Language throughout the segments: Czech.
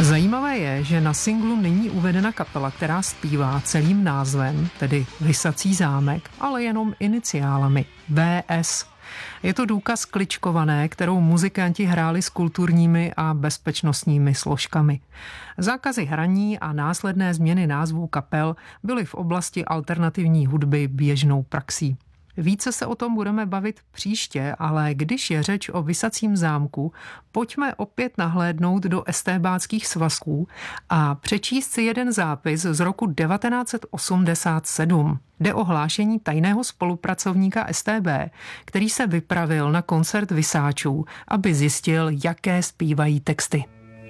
Zajímavé je, že na singlu není uvedena kapela, která zpívá celým názvem, tedy Visací zámek, ale jenom iniciálami VS. Je to důkaz kličkované, kterou muzikanti hráli s kulturními a bezpečnostními složkami. Zákazy hraní a následné změny názvů kapel byly v oblasti alternativní hudby běžnou praxí. Více se o tom budeme bavit příště, ale když je řeč o Visacím zámku, pojďme opět nahlédnout do estébáckých svazků a přečíst si jeden zápis z roku 1987. Jde o hlášení tajného spolupracovníka StB, který se vypravil na koncert visáčů, aby zjistil, jaké zpívají texty.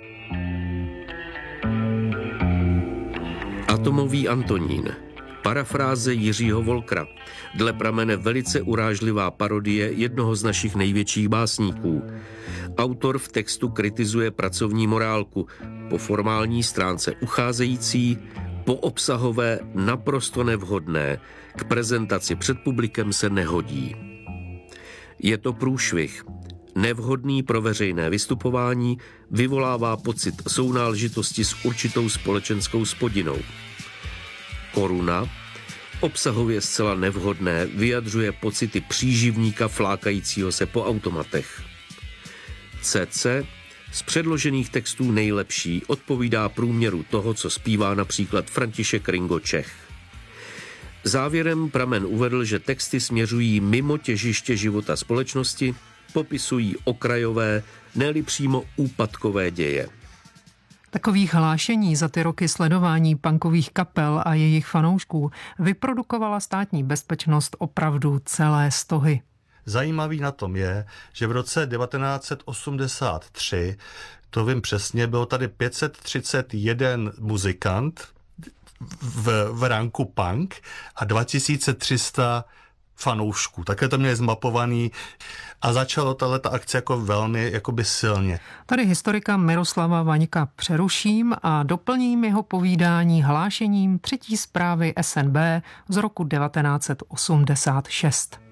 Atomový Antonín. Parafráze Jiřího Volkra. Dle pramene velice urážlivá parodie jednoho z našich největších básníků. Autor v textu kritizuje pracovní morálku, po formální stránce ucházející, po obsahové naprosto nevhodné, k prezentaci před publikem se nehodí. Je to průšvih. Nevhodný pro veřejné vystupování, vyvolává pocit sounáležitosti s určitou společenskou spodinnou. Koruna, obsahově zcela nevhodné, vyjadřuje pocity příživníka flákajícího se po automatech. CC, z předložených textů nejlepší, odpovídá průměru toho, co zpívá například František Ringo Čech. Závěrem pramen uvedl, že texty směřují mimo těžiště života společnosti, popisují okrajové, ne-li přímo úpadkové děje. Takových hlášení za ty roky sledování punkových kapel a jejich fanoušků vyprodukovala Státní bezpečnost opravdu celé stohy. Zajímavý na tom je, že v roce 1983, to vím přesně, bylo tady 531 muzikant v ranku punk a 2300 fanoušků. Také to měli zmapovaný a začalo tato akce jako velmi silně. Tady historika Miroslava Vaňka přeruším a doplním jeho povídání hlášením třetí zprávy SNB z roku 1986.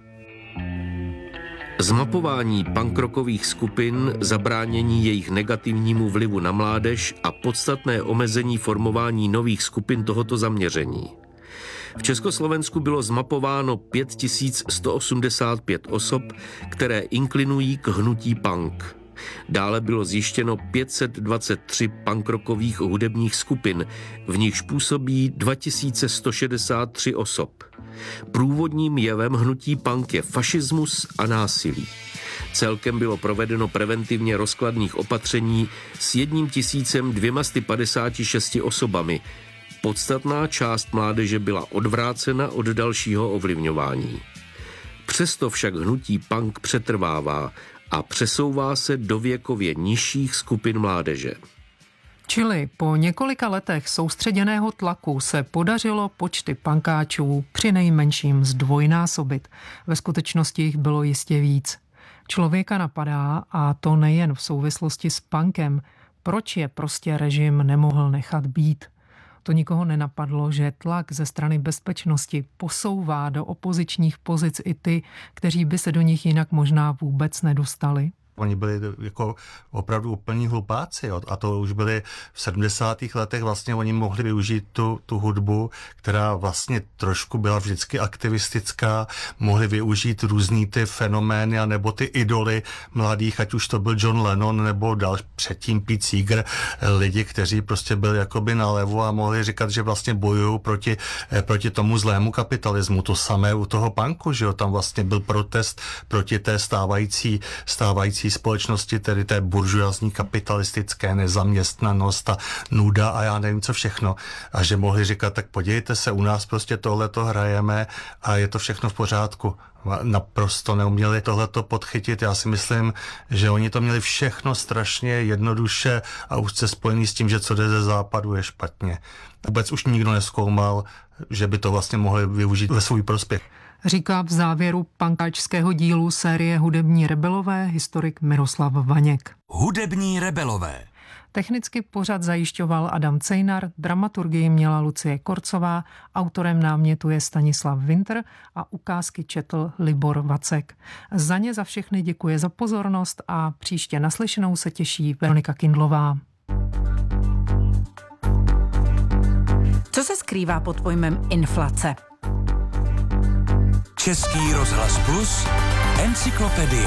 Zmapování punkrockových skupin, zabránění jejich negativnímu vlivu na mládež a podstatné omezení formování nových skupin tohoto zaměření. V Československu bylo zmapováno 5185 osob, které inklinují k hnutí punk. Dále bylo zjištěno 523 punkrockových hudebních skupin, v nichž působí 2163 osob. Průvodním jevem hnutí punk je fašismus a násilí. Celkem bylo provedeno preventivně rozkladných opatření s 1256 osobami. Podstatná část mládeže byla odvrácena od dalšího ovlivňování. Přesto však hnutí punk přetrvává a přesouvá se do věkově nižších skupin mládeže. Čili po několika letech soustředěného tlaku se podařilo počty punkáčů přinejmenším zdvojnásobit. Ve skutečnosti jich bylo jistě víc. Člověka napadá, a to nejen v souvislosti s punkem, proč je prostě režim nemohl nechat být. To nikoho nenapadlo, že tlak ze strany bezpečnosti posouvá do opozičních pozic i ty, kteří by se do nich jinak možná vůbec nedostali. Oni byli jako opravdu úplní hlupáci, jo? A to už byli v 70. letech, vlastně oni mohli využít tu hudbu, která vlastně trošku byla vždycky aktivistická, mohli využít různý ty fenomény nebo ty idoly mladých, ať už to byl John Lennon nebo předtím Pete Seeger, lidi, kteří prostě byli jakoby nalevo a mohli říkat, že vlastně bojují proti tomu zlému kapitalismu. To samé u toho punku, že jo? Tam vlastně byl protest proti té stávající společnosti, tedy té buržoazní kapitalistické nezaměstnanost a nuda a já nevím co všechno. A že mohli říkat, tak podívejte se, u nás prostě tohleto hrajeme a je to všechno v pořádku. Naprosto neuměli tohleto podchytit. Já si myslím, že oni to měli všechno strašně jednoduše a úzce spojený s tím, že co jde ze západu je špatně. Vůbec už nikdo nezkoumal, že by to vlastně mohli využít ve svůj prospěch. Říká v závěru punkáčského dílu série Hudební rebelové historik Miroslav Vaněk. Hudební rebelové. Technicky pořad zajišťoval Adam Cejnar, dramaturgii měla Lucie Korcová, autorem námětu je Stanislav Winter a ukázky četl Libor Vacek. Za ně za všechny děkuje za pozornost a příště naslyšenou se těší Veronika Kindlová. Co se skrývá pod pojmem inflace? Český rozhlas Plus, encyklopedie.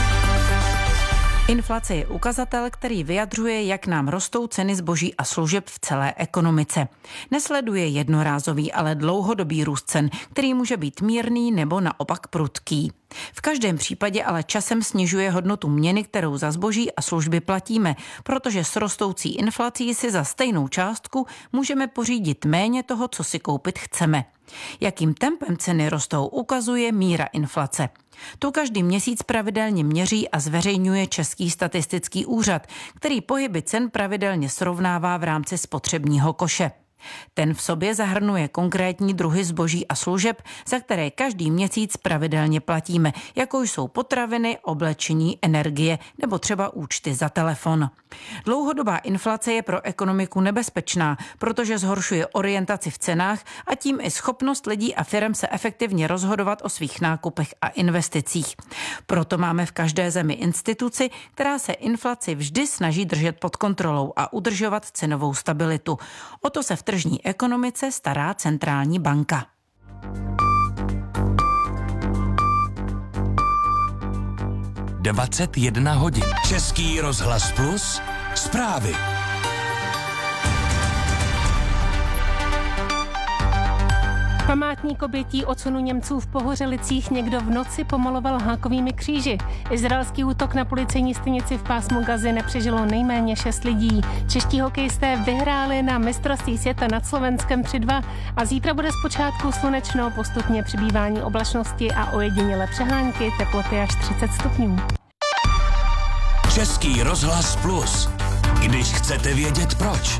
Inflace je ukazatel, který vyjadřuje, jak nám rostou ceny zboží a služeb v celé ekonomice. Nesleduje jednorázový, ale dlouhodobý růst cen, který může být mírný nebo naopak prudký. V každém případě ale časem snižuje hodnotu měny, kterou za zboží a služby platíme, protože s rostoucí inflací si za stejnou částku můžeme pořídit méně toho, co si koupit chceme. Jakým tempem ceny rostou, ukazuje míra inflace. Tu každý měsíc pravidelně měří a zveřejňuje Český statistický úřad, který pohyby cen pravidelně srovnává v rámci spotřebního koše. Ten v sobě zahrnuje konkrétní druhy zboží a služeb, za které každý měsíc pravidelně platíme, jako jsou potraviny, oblečení, energie nebo třeba účty za telefon. Dlouhodobá inflace je pro ekonomiku nebezpečná, protože zhoršuje orientaci v cenách a tím i schopnost lidí a firem se efektivně rozhodovat o svých nákupech a investicích. Proto máme v každé zemi instituci, která se inflaci vždy snaží držet pod kontrolou a udržovat cenovou stabilitu. O to se v tržní ekonomice stará centrální banka. (21 hodin). Český rozhlas Plus, zprávy. Památník obětí odsunu Němců v Pohořelicích někdo v noci pomaloval hákovými kříži. Izraelský útok na policejní stanici v pásmu Gazy nepřežilo nejméně 6 lidí. Čeští hokejisté vyhráli na mistrovství světa nad Slovenskem 3-2 a zítra bude zpočátku slunečno, postupně přibývání oblačnosti a ojedinělé přehánky, teploty až 30 stupňů. Český rozhlas Plus. Když chcete vědět proč.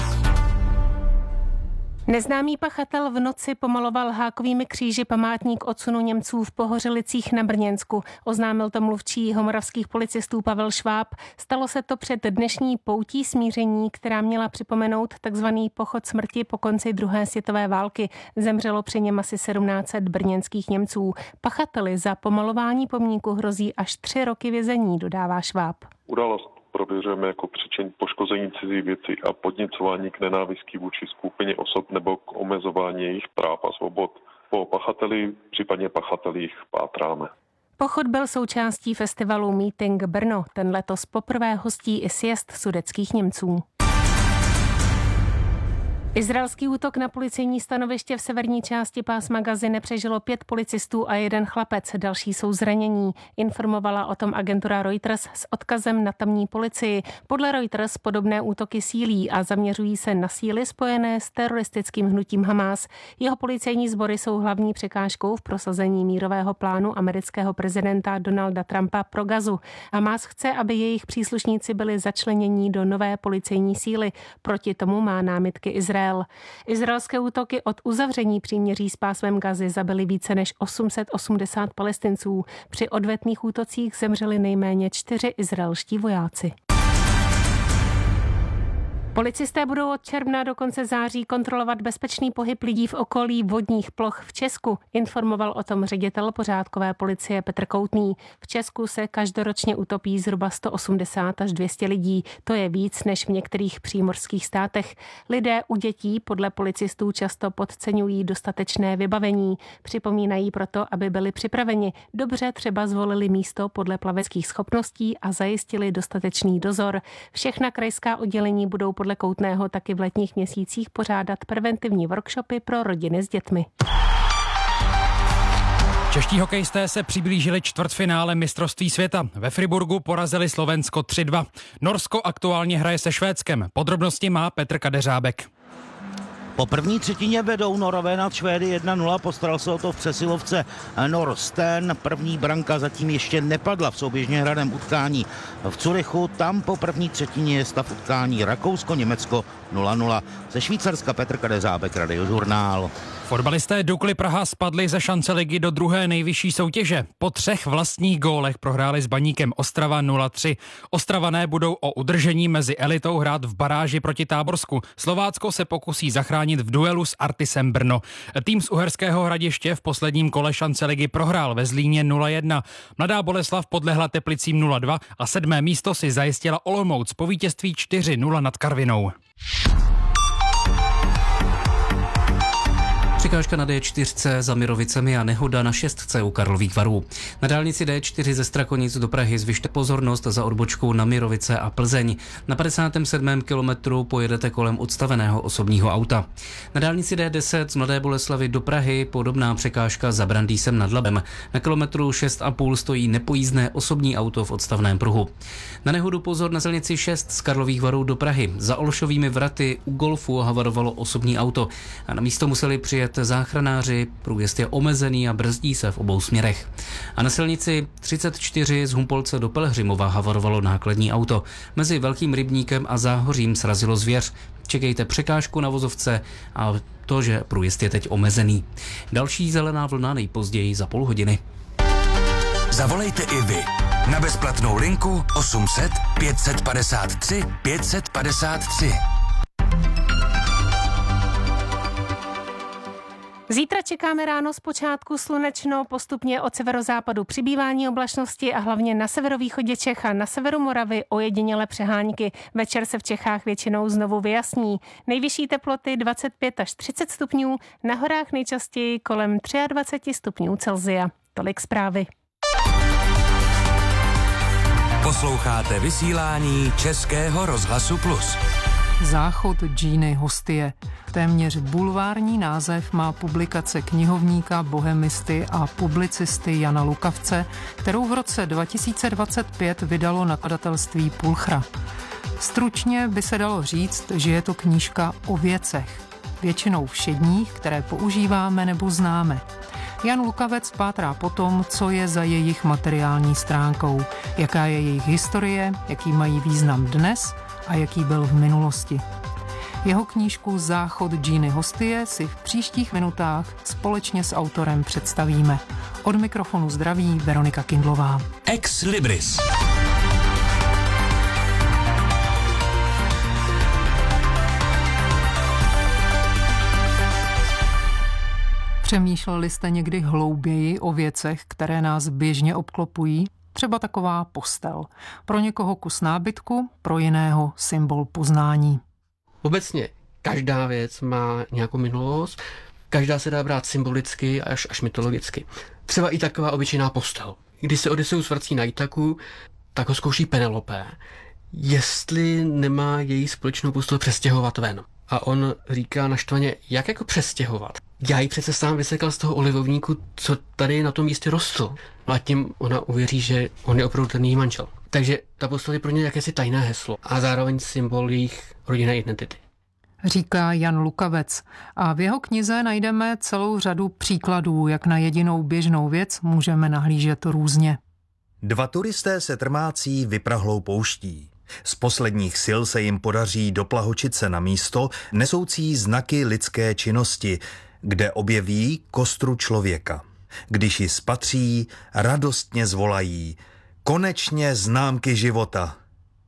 Neznámý pachatel v noci pomaloval hákovými kříži památník odsunu Němců v Pohořelicích na Brněnsku. Oznámil to mluvčí jihomoravských policistů Pavel Šváb. Stalo se to před dnešní poutí smíření, která měla připomenout takzvaný pochod smrti po konci druhé světové války. Zemřelo při něm asi 1700 brněnských Němců. Pachateli za pomalování pomníku hrozí až 3 roky vězení, dodává Šváb. Událost prověřujeme jako příčin poškození cizí věci a podněcování k nenávisti vůči skupině osob nebo k omezování jejich práv a svobod. Po pachateli, případně pachatelích pátráme. Pochod byl součástí festivalu Meeting Brno. Ten letos poprvé hostí i sjezd sudetských Němců. Izraelský útok na policejní stanoviště v severní části pásma Gazy nepřežilo 5 policistů a 1 chlapec, další jsou zranění. Informovala o tom agentura Reuters s odkazem na tamní policii. Podle Reuters podobné útoky sílí a zaměřují se na síly spojené s teroristickým hnutím Hamás. Jeho policejní sbory jsou hlavní překážkou v prosazení mírového plánu amerického prezidenta Donalda Trumpa pro Gazu. Hamás chce, aby jejich příslušníci byli začleněni do nové policejní síly. Proti tomu má námitky Izrael. Izraelské útoky od uzavření příměří s pásmem Gazy zabily více než 880 Palestinců. Při odvetných útocích zemřeli nejméně 4 izraelští vojáci. Policisté budou od června do konce září kontrolovat bezpečný pohyb lidí v okolí vodních ploch v Česku. Informoval o tom ředitel pořádkové policie Petr Koutný. V Česku se každoročně utopí zhruba 180 až 200 lidí. To je víc než v některých přímořských státech. Lidé u dětí podle policistů často podceňují dostatečné vybavení. Připomínají proto, aby byli připraveni. Dobře třeba zvolili místo podle plaveckých schopností a zajistili dostatečný dozor. Všechna krajská oddělení budou podle Koutného taky v letních měsících pořádat preventivní workshopy pro rodiny s dětmi. Čeští hokejisté se přiblížili čtvrtfinále mistrovství světa. Ve Friburgu porazili Slovensko 3-2. Norsko aktuálně hraje se Švédskem. Podrobnosti má Petr Kadeřábek. Po první třetině vedou Norové nad Švédy 1-0, postaral se o to v přesilovce Norsten. První branka zatím ještě nepadla v souběžně hraném utkání v Curychu. Tam po první třetině je stav utkání Rakousko-Německo 0-0. Ze Švýcarska Petr Kadeřábek, Radiožurnál. Fotbalisté Dukly Praha spadli ze šance ligy do druhé nejvyšší soutěže. Po 3 vlastních gólech prohráli s Baníkem Ostrava 0-3. Ostravané budou o udržení mezi elitou hrát v baráži proti Táborsku. Slovácko se pokusí zachránit v duelu s Artisem Brno. Tým z Uherského Hradiště v posledním kole šance ligy prohrál ve Zlíně 0-1. Mladá Boleslav podlehla Teplicím 0-2 a 7. místo si zajistila Olomouc po vítězství 4-0 nad Karvinou. Překážka na D4 za Mirovicemi a nehoda na 6 u Karlových Varů. Na dálnici D4 ze Strakonic do Prahy zvyšte pozornost za odbočkou na Mirovice a Plzeň. Na 57. kilometru pojedete kolem odstaveného osobního auta. Na dálnici D10 z Mladé Boleslavi do Prahy podobná překážka za Brandýsem nad Labem. Na kilometru 6,5 stojí nepojízdné osobní auto v odstavném pruhu. Na nehodu pozor na silnici 6 z Karlových Varů do Prahy. Za Olšovými vraty u Golfu havarovalo osobní auto a na místo museli přijet záchranáři, průjezd je omezený a brzdí se v obou směrech. A na silnici 34 z Humpolce do Pelhřimova havarovalo nákladní auto. Mezi Velkým Rybníkem a Záhořím srazilo zvěř. Čekejte překážku na vozovce a to, že průjezd je teď omezený. Další zelená vlna nejpozději za půl hodiny. Zavolejte i vy na bezplatnou linku 800 553 553. Zítra čekáme ráno zpočátku slunečno, postupně od severozápadu přibývání oblačnosti a hlavně na severovýchodě Čech a na severu Moravy ojedinělé přehánky. Večer se v Čechách většinou znovu vyjasní. Nejvyšší teploty 25 až 30 stupňů, na horách nejčastěji kolem 23 stupňů Celsia. Tolik zprávy. Posloucháte vysílání Českého rozhlasu Plus. Záchod Giny Hostie. Téměř bulvární název má publikace knihovníka, bohemisty a publicisty Jana Lukavce, kterou v roce 2025 vydalo nakladatelství Pulchra. Stručně by se dalo říct, že je to knížka o věcech, většinou všedních, které používáme nebo známe. Jan Lukavec pátrá po tom, co je za jejich materiální stránkou, jaká je jejich historie, jaký mají význam dnes a jaký byl v minulosti. Jeho knížku Záchod Giny Hostie si v příštích minutách společně s autorem představíme. Od mikrofonu zdraví Veronika Kindlová. Ex Libris. Přemýšleli jste někdy hlouběji o věcech, které nás běžně obklopují? Třeba taková postel. Pro někoho kus nábytku, pro jiného symbol poznání. Obecně každá věc má nějakou minulost, každá se dá brát symbolicky až mytologicky. Třeba i taková obyčejná postel. Když se Odysseus vrací na Itaku, tak ho zkouší Penelope, jestli nemá její společnou postel přestěhovat ven. A on říká naštvaně, jak jako přestěhovat. Já ji přece sám vysekal z toho olivovníku, co tady na tom místě rostl. A tím ona uvěří, že on je opravdu ten její manžel. Takže ta postel je pro ně jakési tajné heslo a zároveň symbol jejich rodinné identity. Říká Jan Lukavec. A v jeho knize najdeme celou řadu příkladů, jak na jedinou běžnou věc můžeme nahlížet různě. Dva turisté se trmácí vyprahlou pouští. Z posledních sil se jim podaří doplahočit se na místo, nesoucí znaky lidské činnosti, kde objeví kostru člověka. Když ji spatří, radostně zvolají: konečně známky života.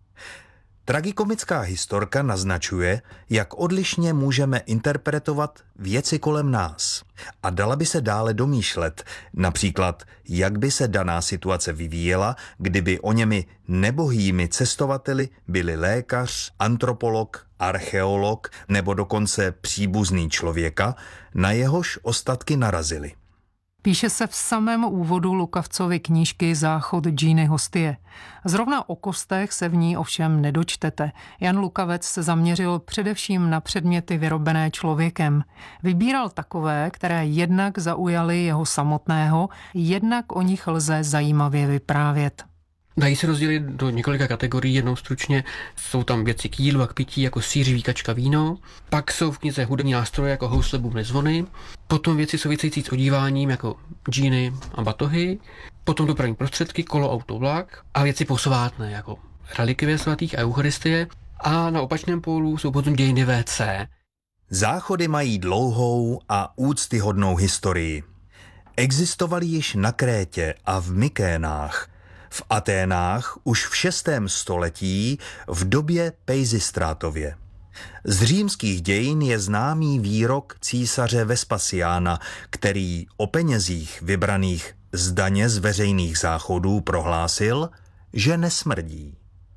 Tragikomická historka naznačuje, jak odlišně můžeme interpretovat věci kolem nás. A dala by se dále domýšlet, například, jak by se daná situace vyvíjela, kdyby o němi nebohými cestovateli byli lékař, antropolog, archeolog nebo dokonce příbuzný člověka, na jehož ostatky narazili. Píše se v samém úvodu Lukavcovy knížky Záchod Giny Hostie. Zrovna o kostech se v ní ovšem nedočtete. Jan Lukavec se zaměřil především na předměty vyrobené člověkem. Vybíral takové, které jednak zaujaly jeho samotného, jednak o nich lze zajímavě vyprávět. Dají se rozdělit do několika kategorií, jednou stručně. Jsou tam věci k jídlu a k pití, jako sýr, žvíkačka, víno. Pak jsou v knize hudební nástroje, jako housle, bubny, zvony. Potom věci související s odíváním, jako džíny a batohy. Potom dopravní prostředky, kolo, auto, vlak. A věci posvátné, jako relikvie svatých a eucharistie. A na opačném pólu jsou potom dějiny WC. Záchody mají dlouhou a úctyhodnou historii. Existovaly již na Krétě a v Mykénách. V Aténách už v 6. století v době Peizistrátově. Z římských dějin je známý výrok císaře Vespasiána, který o penězích vybraných z daně z veřejných záchodů prohlásil, že nesmrdí.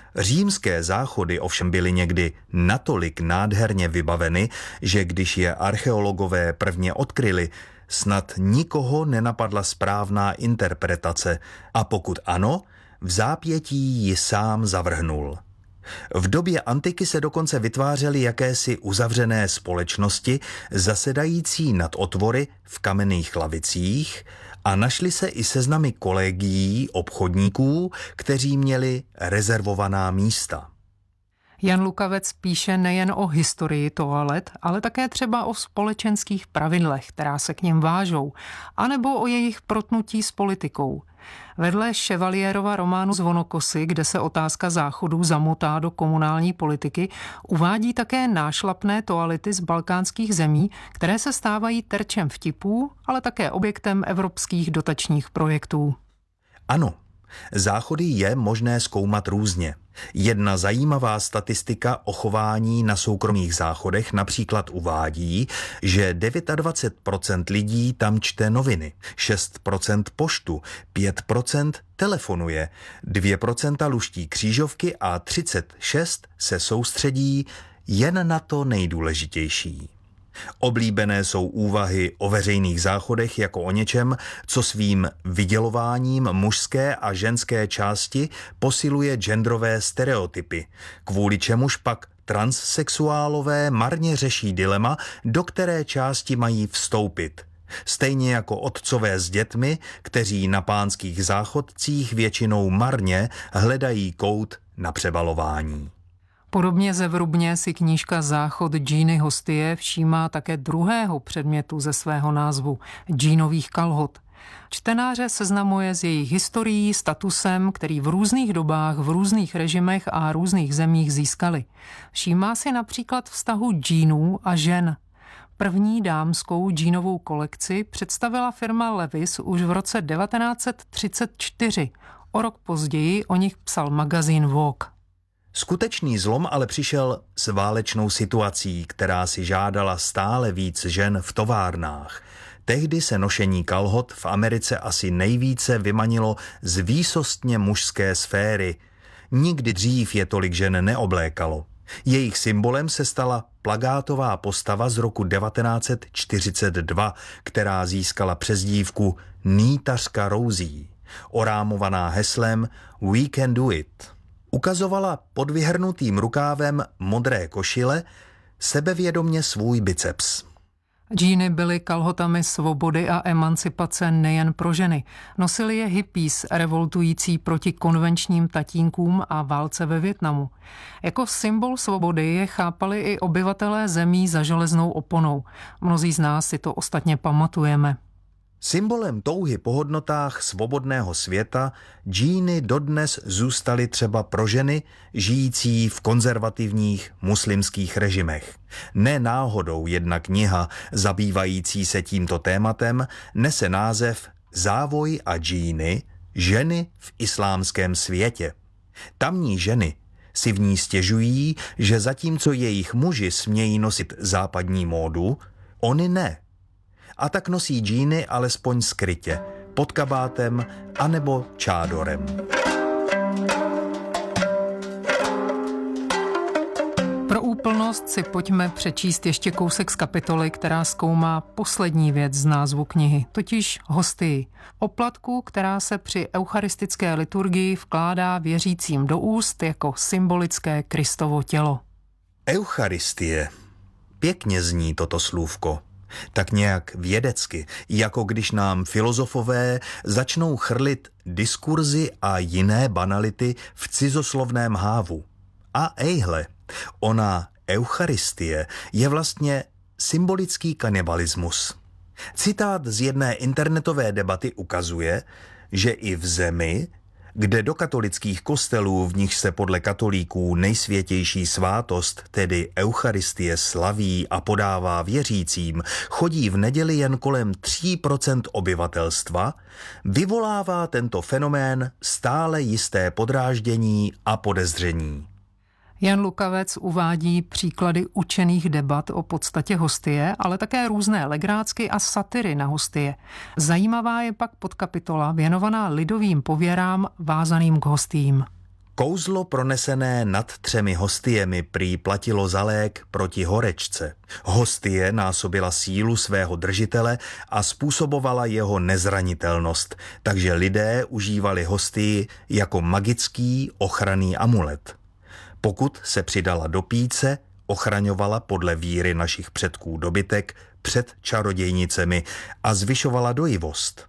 Římské záchody ovšem byly někdy natolik nádherně vybaveny, že když je archeologové prvně odkryli, snad nikoho nenapadla správná interpretace a pokud ano, v zápětí ji sám zavrhnul. V době antiky se dokonce vytvářely jakési uzavřené společnosti, zasedající nad otvory v kamenných lavicích a našly se i seznamy kolegií obchodníků, kteří měli rezervovaná místa. Jan Lukavec píše nejen o historii toalet, ale také třeba o společenských pravidlech, která se k něm vážou, anebo o jejich protnutí s politikou. Vedle Chevalierova románu Zvonokosy, kde se otázka záchodů zamotá do komunální politiky, uvádí také nášlapné toalety z balkánských zemí, které se stávají terčem vtipů, ale také objektem evropských dotačních projektů. Ano, záchody je možné zkoumat různě. Jedna zajímavá statistika o chování na soukromých záchodech například uvádí, že 29% lidí tam čte noviny, 6% poštu, 5% telefonuje, 2% luští křížovky a 36% se soustředí jen na to nejdůležitější. Oblíbené jsou úvahy o veřejných záchodech jako o něčem, co svým vydělováním mužské a ženské části posiluje genderové stereotypy, kvůli čemuž pak transsexuálové marně řeší dilema, do které části mají vstoupit. Stejně jako otcové s dětmi, kteří na pánských záchodcích většinou marně hledají kout na přebalování. Podobně zevrubně si knížka Záchod Jeany Hostie všímá také druhého předmětu ze svého názvu – džínových kalhot. Čtenáře seznamuje s jejich historií, statusem, který v různých dobách, v různých režimech a různých zemích získali. Všímá si například vztahu džínů a žen. První dámskou džínovou kolekci představila firma Levis už v roce 1934. O rok později o nich psal magazín Vogue. Skutečný zlom ale přišel s válečnou situací, která si žádala stále víc žen v továrnách. Tehdy se nošení kalhot v Americe asi nejvíce vymanilo z výsostně mužské sféry. Nikdy dřív je tolik žen neoblékalo. Jejich symbolem se stala plakátová postava z roku 1942, která získala přezdívku Nýtařka Rousí, orámovaná heslem We can do it. Ukazovala pod vyhrnutým rukávem modré košile sebevědomě svůj biceps. Džíny byly kalhotami svobody a emancipace nejen pro ženy. Nosili je hippies revoltující proti konvenčním tatínkům a válce ve Vietnamu. Jako symbol svobody je chápali i obyvatelé zemí za železnou oponou. Mnozí z nás si to ostatně pamatujeme. Symbolem touhy po hodnotách svobodného světa džíny dodnes zůstaly třeba pro ženy žijící v konzervativních muslimských režimech. Ne náhodou jedna kniha zabývající se tímto tématem nese název Závoj a džíny – ženy v islámském světě. Tamní ženy si v ní stěžují, že zatímco jejich muži smějí nosit západní módu, oni ne. A tak nosí džíny alespoň skrytě, pod kabátem anebo čádorem. Pro úplnost si pojďme přečíst ještě kousek z kapitoly, která zkoumá poslední věc z názvu knihy, totiž hostii. Oplatku, která se při eucharistické liturgii vkládá věřícím do úst jako symbolické Kristovo tělo. Eucharistie. Pěkně zní toto slůvko. Tak nějak vědecky, jako když nám filozofové začnou chrlit diskurzy a jiné banality v cizoslovném hávu. A ejhle, ona eucharistie je vlastně symbolický kanibalismus. Citát z jedné internetové debaty ukazuje, že i v zemi, kde do katolických kostelů, v nich se podle katolíků nejsvětější svátost, tedy eucharistie, slaví a podává věřícím, chodí v neděli jen kolem 3% obyvatelstva, vyvolává tento fenomén stále jisté podráždění a podezření. Jan Lukavec uvádí příklady učených debat o podstatě hostie, ale také různé legrácky a satyry na hostie. Zajímavá je pak podkapitola věnovaná lidovým pověrám vázaným k hostiím. Kouzlo pronesené nad 3 hostiemi prý platilo za lék proti horečce. Hostie násobila sílu svého držitele a způsobovala jeho nezranitelnost, takže lidé užívali hostii jako magický ochranný amulet. Pokud se přidala do píce, ochraňovala podle víry našich předků dobytek před čarodějnicemi a zvyšovala dojivost.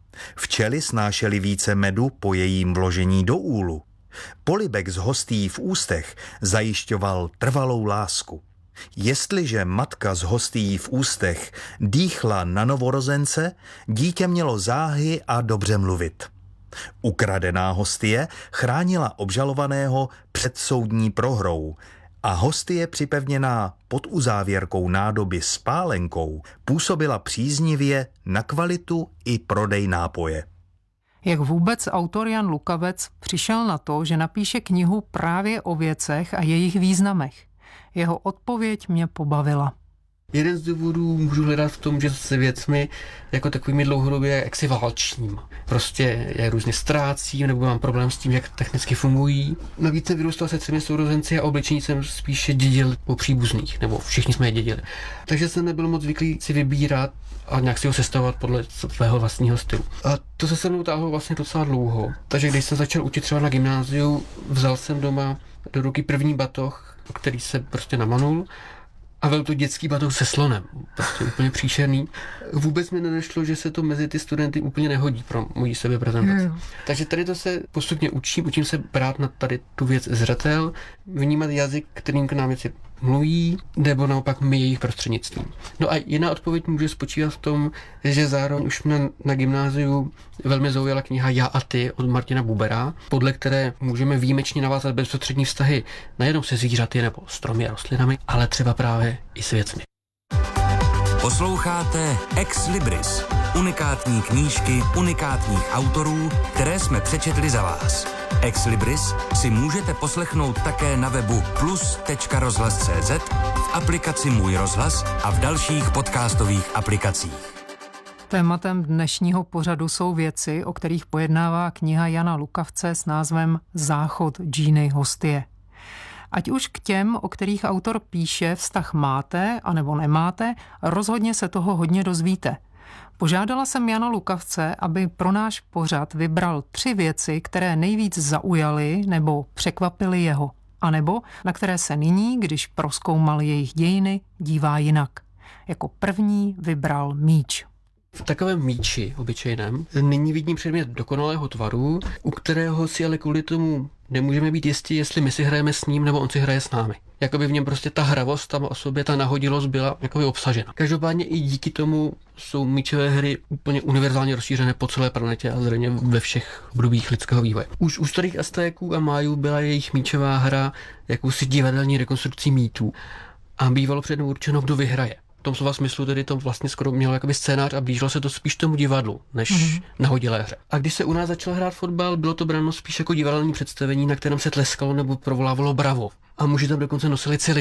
Včely snášely více medu po jejím vložení do úlu. Polibek z hostí v ústech zajišťoval trvalou lásku. Jestliže matka z hostí v ústech dýchla na novorozence, dítě mělo záhy a dobře mluvit. Ukradená hostie chránila obžalovaného před soudní prohrou a hostie připevněná pod uzávěrkou nádoby s pálenkou působila příznivě na kvalitu i prodej nápoje. Jak vůbec autor Jan Lukavec přišel na to, že napíše knihu právě o věcech a jejich významech? Jeho odpověď mě pobavila. Jeden z důvodů můžu hledat v tom, že se věcmi jako takovými dlouhodobě jaksi válčím. Prostě je různě ztrácím, nebo mám problém s tím, jak technicky fungují. Navíc jsem vyrůstal se 3 sourozenci a obličení jsem spíše dědil po příbuzných, nebo všichni jsme je dědili. Takže jsem nebyl moc zvyklý si vybírat a nějak si ho sestavovat podle svého vlastního stylu. A to se mnou táhlo vlastně docela dlouho. Takže když jsem začal učit třeba na gymnáziu, vzal jsem doma do ruky první batoh, který se prostě namanul. A byl to dětský batoh se slonem, prostě úplně příšerný. Vůbec mi nedošlo, že se to mezi ty studenty úplně nehodí pro moji sebeprezentaci. Takže tady to se postupně učím se brát na tady tu věc zřetel, vnímat jazyk, kterým k nám věci mluví, nebo naopak my jejich prostřednictvím. No a jiná odpověď může spočívat v tom, že zároveň už mě na gymnáziu velmi zaujala kniha Já a ty od Martina Bubera, podle které můžeme výjimečně navázat bezprostřední vztahy nejenom se zvířaty nebo stromy a rostlinami, ale třeba právě i s věcmi. Posloucháte Ex Libris, unikátní knížky unikátních autorů, které jsme přečetli za vás. Ex Libris si můžete poslechnout také na webu plus.rozhlas.cz, v aplikaci Můj rozhlas a v dalších podcastových aplikacích. Tématem dnešního pořadu jsou věci, o kterých pojednává kniha Jana Lukavce s názvem Záchod Giny Hostie. Ať už k těm, o kterých autor píše, vztah máte anebo nemáte, rozhodně se toho hodně dozvíte. Požádala jsem Jana Lukavce, aby pro náš pořad vybral 3 věci, které nejvíc zaujaly nebo překvapily jeho, anebo na které se nyní, když prozkoumal jejich dějiny, dívá jinak. Jako první vybral míč. V takovém míči obyčejném nyní vidím předmět dokonalého tvaru, u kterého si ale kvůli tomu nemůžeme být jistí, jestli my si hrajeme s ním nebo on si hraje s námi. Jakoby v něm prostě ta hravost tam o sobě, ta nahodilost byla jakoby obsažena. Každopádně i díky tomu jsou míčové hry úplně univerzálně rozšířené po celé planetě a zřejmě ve všech obdobích lidského vývoje. Už u starých Aztéků a Májů byla jejich míčová hra jakousi divadelní rekonstrukcí mýtů a bývalo předem určeno, kdo vyhraje. V tom slova smyslu tedy to vlastně skoro mělo jakoby scénář a blížilo se to spíš tomu divadlu, než nahodilé hře. A když se u nás začal hrát fotbal, bylo to bráno spíš jako divadelní představení, na kterém se tleskalo nebo provolávalo bravo. A muži tam dokonce nosili cily.